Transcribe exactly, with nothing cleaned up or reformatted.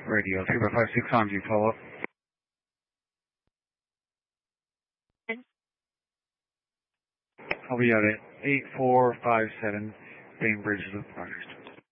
Radio three five six on, do you follow up? I'll be out at eight four five seven Bainbridge Loop Project.